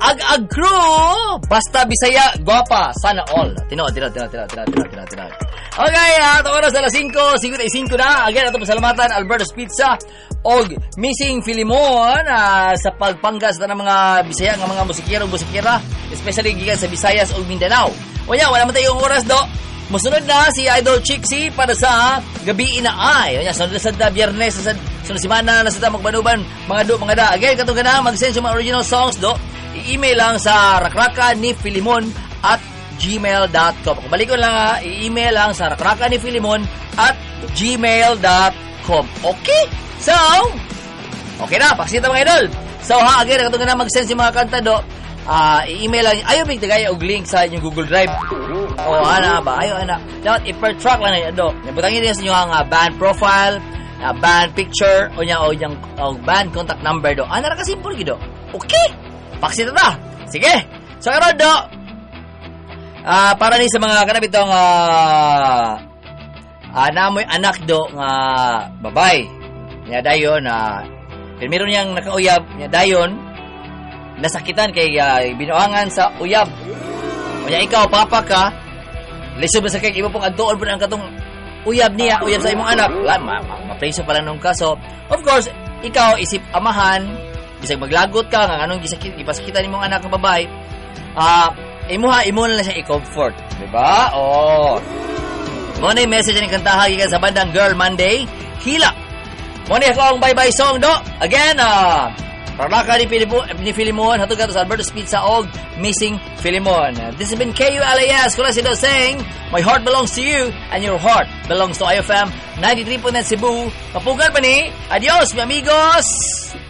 Ag crew. Basta Bisaya, gwapa, sana all. Tino. Okay, ito oras alas 5:55 na. Again, ito pasalamatan Alberto's Pizza og Missing Filimon sa pagpanggas na ng mga Bisaya ng mga musikera, especially gikan sa Visayas ug Mindanao. Unya, wala man tayong oras do. Musunod na si Idol Chixie para sa gabi na ay. Unya, sunod na Biyernes sa sunod semana na sa magbanuban mga da. Again, katong kana mag-send sa mga original songs do. I-email lang sa rakraka-ni-filimon@gmail.com. Balik ko lang i-email lang sa rakraka-ni-filimon@gmail.com. Okay? So, okay na, paksita mga idol. So, again, katong na mag-send si mga kanta do, i-email lang, ayaw big tagay og link sa inyong Google Drive. Ana ba? Ayaw, ana. Dapat i-per track lang na do. Butangin niya sa inyong band profile, band picture, o yung band contact number do. Ana ra ka simple gido. Okay? Paksita na. Sige. So, karon do, para ni sa mga kanab itong namoy anak do nga babay. Nya dayon primero niyang nakauyab, nya dayon nasakitan kay binuangan sa uyab. Nya ikaw papa ka, lisod sa kay ibo pong adtuon po ang katong uyab niya, uyab sa imong anak. Ma-preso pa lang nung kaso. Of course, ikaw isip amahan, bisag maglagot ka nga anong gipasakitan nimong anak nga babay. Imo na lang siya i-comfort, di ba? Mo na yung message ni kantahan gikan sa bandang Girl Monday, Hila. Mo na akong bye-bye song do. Again, Rakraka ni Filimon, hatod ka to sa Alberto's Pizza og Missing Filimon. This has been KULAS, Kulasido saying, my heart belongs to you and your heart belongs to IFM 93.9 Cebu. Kapugan pa ni. Adios, mi amigos!